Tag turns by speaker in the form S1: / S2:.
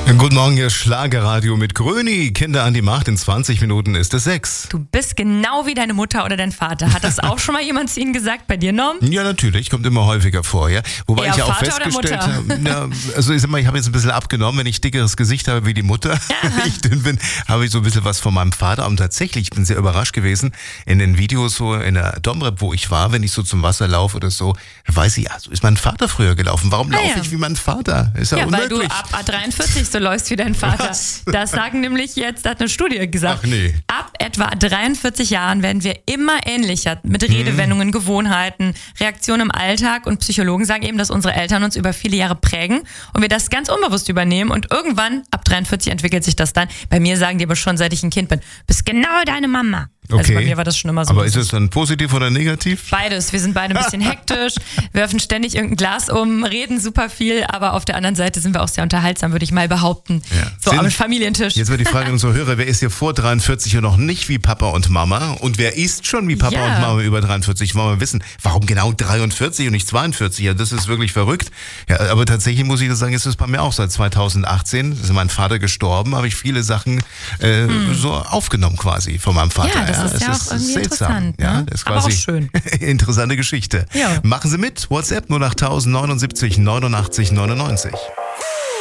S1: Guten Morgen, hier ist Schlagerradio mit Gröni. Kinder an die Macht, in 20 Minuten ist es 6.
S2: Du bist genau wie deine Mutter oder dein Vater. Hat das auch schon mal jemand zu Ihnen gesagt bei dir, Norm?
S1: Ja, natürlich, kommt immer häufiger vor, ja. Wobei
S2: Eher
S1: ich ja auch
S2: Vater
S1: festgestellt
S2: oder
S1: habe, ja, also ich sag mal, ich habe jetzt ein bisschen abgenommen, wenn ich dickeres Gesicht habe wie die Mutter, wenn ich dünn bin, habe ich so ein bisschen was von meinem Vater. Und tatsächlich, ich bin sehr überrascht gewesen, in den Videos so in der Domrep, wo ich war, wenn ich so zum Wasser laufe oder so, weiß ich, ja, so ist mein Vater früher gelaufen. Warum laufe ich wie mein Vater? Ist ja
S2: weil
S1: unmöglich.
S2: du ab A43 so läufst wie dein Vater.
S1: Was?
S2: Das sagen nämlich jetzt, da hat eine Studie gesagt.
S1: Ach nee.
S2: Ab etwa 43 Jahren werden wir immer ähnlicher mit Redewendungen, Gewohnheiten, Reaktionen im Alltag, und Psychologen sagen eben, dass unsere Eltern uns über viele Jahre prägen und wir das ganz unbewusst übernehmen, und irgendwann, ab 43, entwickelt sich das dann. Bei mir sagen die aber schon, seit ich ein Kind bin, bist genau deine Mama.
S1: Okay.
S2: Also bei mir war das schon immer so.
S1: Aber ist es dann positiv oder negativ?
S2: Beides. Wir sind beide ein bisschen hektisch, werfen ständig irgendein Glas um, reden super viel, aber auf der anderen Seite sind wir auch sehr unterhaltsam, würde ich mal behaupten.
S1: Ja.
S2: So am Familientisch.
S1: Jetzt wird die Frage an unsere Hörer, wer ist hier vor 43 und noch nicht wie Papa und Mama? Und wer ist schon wie Papa und Mama über 43? Wollen wir wissen, warum genau 43 und nicht 42? Ja, das ist wirklich verrückt. Ja, aber tatsächlich muss ich das sagen, ist es bei mir auch seit 2018. Ist mein Vater gestorben, habe ich viele Sachen so aufgenommen quasi von meinem Vater.
S2: Ja, das ist ja auch irgendwie interessant.
S1: Ja,
S2: Ne?
S1: das ist
S2: aber
S1: quasi
S2: auch schön.
S1: interessante Geschichte.
S2: Ja.
S1: Machen Sie mit. WhatsApp 08079 89 99.